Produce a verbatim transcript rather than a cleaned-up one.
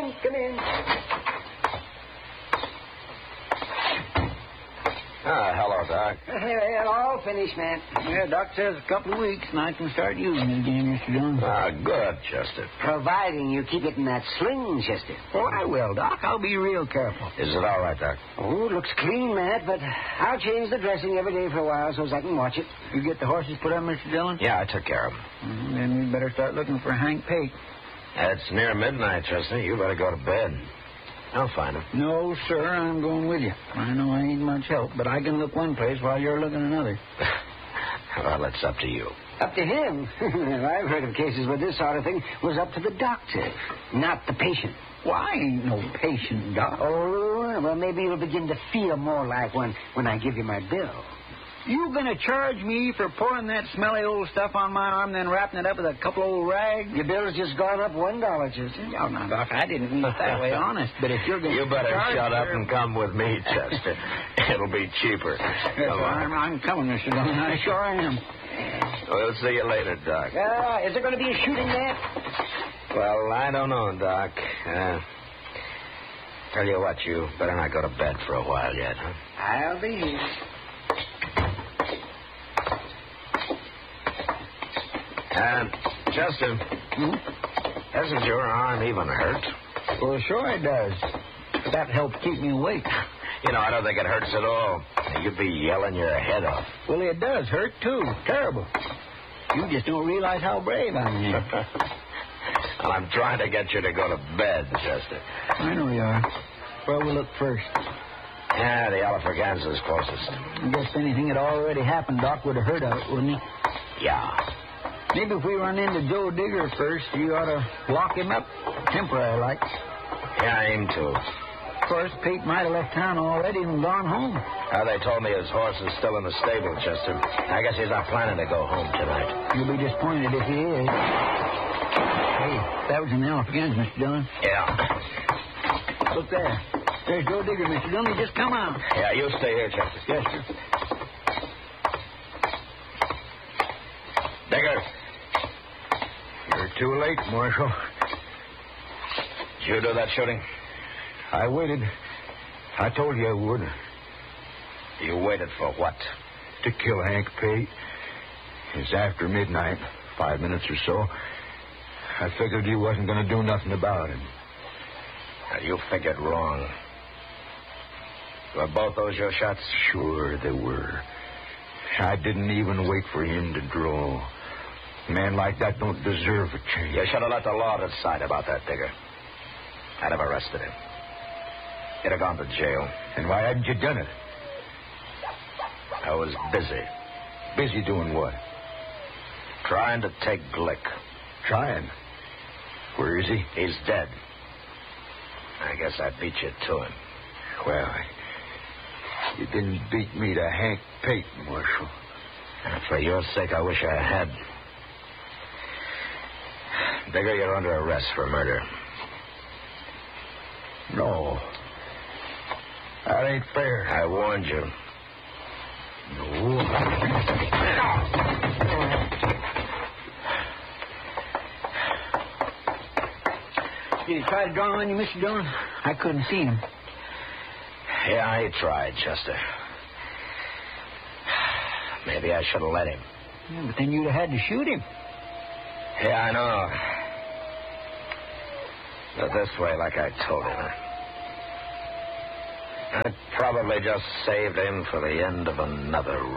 in, come in. Ah, hello, Doc. Hey, all finished, man. Yeah, Doc says a couple of weeks and I can start using it again, Mister Jones. Ah, good, Chester. Providing you keep it in that sling, Chester. Oh, I will, Doc. I'll be real careful. Is it all right, Doc? Oh, looks clean, Matt, but I'll change the dressing every day for a while so as I can watch it. You get the horses put up, Mister Dillon? Yeah, I took care of them. Mm, then we better start looking for Hank Pate. It's near midnight, Chester. You better go to bed. I'll find him. No, sir, I'm going with you. I know I ain't much help, but I can look one place while you're looking another. Well, it's up to you. Up to him? I've heard of cases where this sort of thing was up to the doctor, not the patient. Well, I ain't no patient, Doc. Oh, well, maybe you'll begin to feel more like one when I give you my bill. You gonna charge me for pouring that smelly old stuff on my arm, then wrapping it up with a couple old rags? Your bill's just gone up one dollar, Chester. Oh, no, Doc, I didn't mean it that way, honest. But if you're gonna You better charge shut up her... and come with me, Chester. It'll be cheaper. Yes, Come on. I'm, I'm coming, Mister Dillon. I sure am. We'll see you later, Doc. Uh, is there going to be a shooting match? Well, I don't know, Doc. Uh, tell you what, you better not go to bed for a while yet, huh? I'll be here. And, Chester, Hmm? hasn't your arm even hurt? Well, sure it does. But that helps keep me awake. You know, I don't think it hurts at all. You'd be yelling your head off. Well, it does hurt, too. Terrible. You just don't realize how brave I am. Well, I'm trying to get you to go to bed, Chester. I know you are. Where will we look first? Yeah, the Alafraganza's closest. I guess anything had already happened, Doc would have heard of it, wouldn't he? Yeah. Maybe if we run into Joe Digger first, you ought to lock him up, temporary like. Yeah, I aim to. Of course, Pete might have left town already and gone home. Uh, they told me his horse is still in the stable, Chester. I guess he's not planning to go home tonight. You'll be disappointed if he is. Hey, that was an Alafraganza, Mister Dillon. Yeah. Look there. There's Joe Digger, Mister Dillon. He just come out. Yeah, you stay here, Chester. Yes, sir. Digger. You're too late, Marshal. Did you do that shooting? I waited. I told you I would. You waited for what? To kill Hank Pate. It's after midnight, five minutes or so. I figured you wasn't going to do nothing about him. Now, you figured wrong. Were both those your shots? Sure they were. I didn't even wait for him to draw. A man like that don't deserve a chance. You should have let the law decide about that, Digger. I'd have arrested him. He'd have gone to jail. And why hadn't you done it? I was busy. Busy doing what? Trying to take Glick. Trying. Where is he? He's dead. I guess I beat you to him. Well, you didn't beat me to Hank Pate, Marshal. For your sake, I wish I had. Digger, you're under arrest for murder. No. That ain't fair. I warned you. No. Did he try to draw on you, Mister Dillon? I couldn't see him. Yeah, he tried, Chester. Maybe I should have let him. Yeah, but then you'd have had to shoot him. Yeah, I know. But this way, like I told him, I probably just saved him for the end of another